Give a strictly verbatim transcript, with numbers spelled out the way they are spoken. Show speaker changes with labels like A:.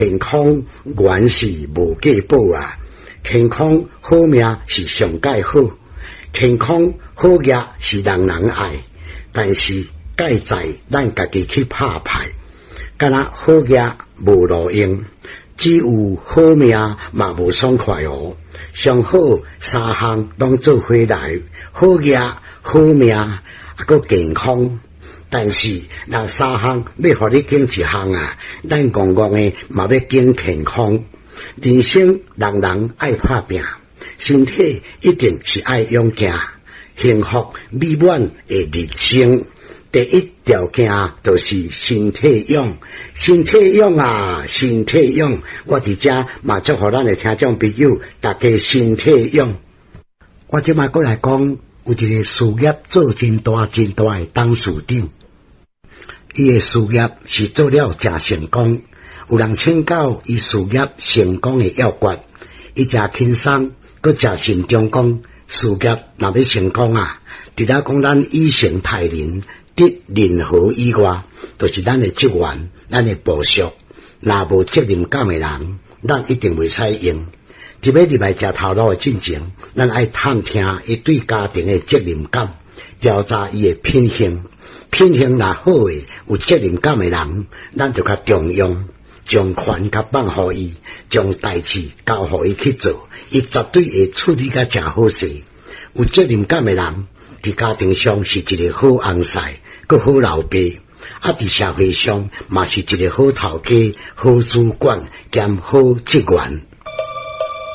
A: 健康原是无价宝啊！健康好命是上界好，健康好业是人人爱，但是介在咱家己去拍牌，敢若好业无路用，只有好命嘛无爽快哦。上好三项拢做伙来，好业、好命啊，个健康。但是，若三项要互你拣一项啊，咱戆戆诶嘛要拣健康。人生人人爱拍拼，身体一定是爱勇行。幸福美满诶人生，第一条件就是身体勇。身体勇啊，身体勇！我伫遮嘛祝福咱诶听众朋友，大家身体勇。我即摆过来讲，有一个事业做真大真大诶董事长。伊诶事业是做了真成功，有人请教伊事业成功诶要诀，伊真轻松，佮真慎重讲，事业若要成功啊，除了讲咱以诚待人，得人和以外，就是咱诶职员，咱诶部属，若无责任感诶人，咱一定袂使用。伫要入来食头路诶进前，咱爱探听伊对家庭诶责任感，调查伊诶品行。品行若好诶，有责任感诶人，咱就较重用，将权甲放互伊，将代志交互伊去做，伊绝对会处理甲诚好势。有责任感诶人，伫家庭上是一个好翁婿，佮好老爸；啊，伫社会上嘛是一个好头家、好主管兼好职员。